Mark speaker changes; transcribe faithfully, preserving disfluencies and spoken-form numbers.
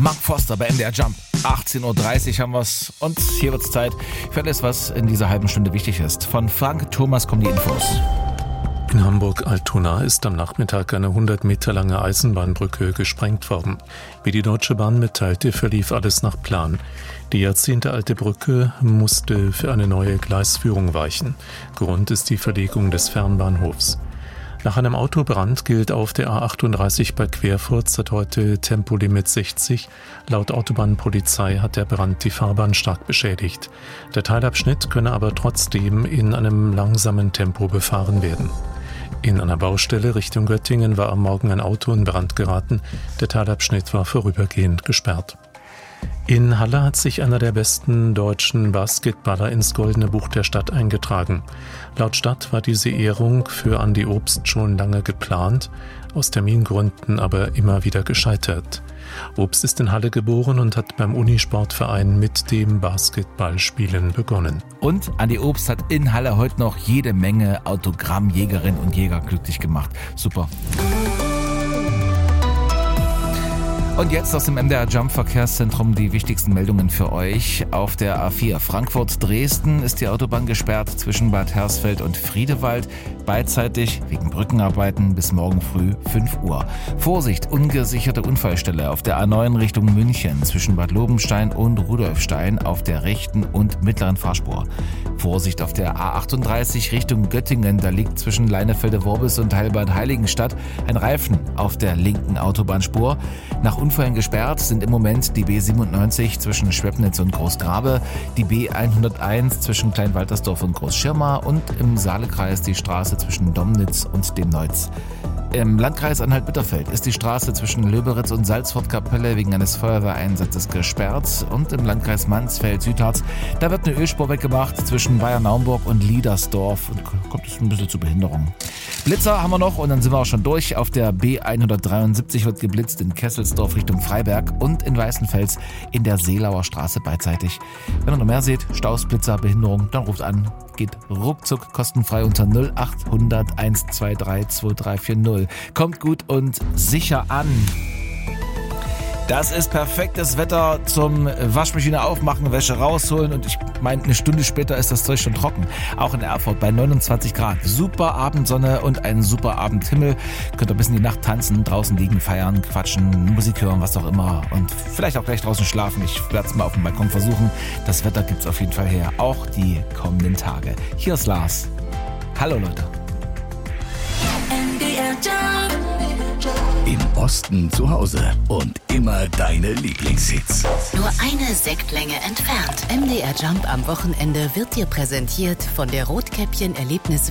Speaker 1: Mark Foster bei M D R Jump. achtzehn Uhr dreißig haben wir's und hier wird's Zeit für alles, was in dieser halben Stunde wichtig ist. Von Frank Thomas kommen die Infos.
Speaker 2: In Hamburg-Altona ist am Nachmittag eine hundert Meter lange Eisenbahnbrücke gesprengt worden. Wie die Deutsche Bahn mitteilte, verlief alles nach Plan. Die jahrzehntealte Brücke musste für eine neue Gleisführung weichen. Grund ist die Verlegung des Fernbahnhofs. Nach einem Autobrand gilt auf der A achtunddreißig bei Querfurt seit heute Tempolimit sechzig. Laut Autobahnpolizei hat der Brand die Fahrbahn stark beschädigt. Der Teilabschnitt könne aber trotzdem in einem langsamen Tempo befahren werden. In einer Baustelle Richtung Göttingen war am Morgen ein Auto in Brand geraten. Der Teilabschnitt war vorübergehend gesperrt. In Halle hat sich einer der besten deutschen Basketballer ins Goldene Buch der Stadt eingetragen. Laut Stadt war diese Ehrung für Andi Obst schon lange geplant, aus Termingründen aber immer wieder gescheitert. Obst ist in Halle geboren und hat beim Unisportverein mit dem Basketballspielen begonnen.
Speaker 1: Und Andi Obst hat in Halle heute noch jede Menge Autogrammjägerinnen und Jäger glücklich gemacht. Super. Und jetzt aus dem M D R Jump Verkehrszentrum die wichtigsten Meldungen für euch. Auf der A vier Frankfurt-Dresden ist die Autobahn gesperrt zwischen Bad Hersfeld und Friedewald. Beidseitig wegen Brückenarbeiten bis morgen früh fünf Uhr. Vorsicht, ungesicherte Unfallstelle auf der A neun Richtung München zwischen Bad Lobenstein und Rudolfstein auf der rechten und mittleren Fahrspur. Vorsicht auf der A achtunddreißig Richtung Göttingen. Da liegt zwischen Leinefelde-Worbis und Heilbad Heiligenstadt ein Reifen auf der linken Autobahnspur. Nach Unfällen gesperrt sind im Moment die B siebenundneunzig zwischen Schwepnitz und Großgrabe, die B hunderteins zwischen Kleinwaltersdorf und Großschirma und im Saalekreis die Straße zwischen Domnitz und dem Neuz. Im Landkreis Anhalt-Bitterfeld ist die Straße zwischen Löberitz und Salzwortkapelle wegen eines Feuerwehreinsatzes gesperrt. Und im Landkreis Mansfeld-Südharz, da wird eine Ölspur weggemacht zwischen Bayern-Naumburg und Liedersdorf und kommt es ein bisschen zu Behinderungen. Blitzer haben wir noch und dann sind wir auch schon durch. Auf der B hundertdreiundsiebzig wird geblitzt in Kesselsdorf Richtung Freiberg und in Weißenfels in der Seelauer Straße beidseitig. Wenn ihr noch mehr seht, Staus, Blitzer, Behinderung, dann ruft an. Geht ruckzuck kostenfrei unter null acht hundert eins zwei drei zwei drei vier null. Kommt gut und sicher an. Das ist perfektes Wetter zum Waschmaschine aufmachen, Wäsche rausholen und ich meine, eine Stunde später ist das Zeug schon trocken. Auch in Erfurt bei neunundzwanzig Grad. Super Abendsonne und ein super Abendhimmel. Könnt ihr bis in die Nacht tanzen, draußen liegen, feiern, quatschen, Musik hören, was auch immer und vielleicht auch gleich draußen schlafen. Ich werde es mal auf dem Balkon versuchen. Das Wetter gibt's auf jeden Fall her, auch die kommenden Tage. Hier ist Lars. Hallo Leute.
Speaker 3: M D R Jump.
Speaker 4: Im Osten zu Hause und immer deine Lieblingshits.
Speaker 3: Nur eine Sektlänge entfernt.
Speaker 5: M D R Jump am Wochenende wird dir präsentiert von der Rotkäppchen Erlebnis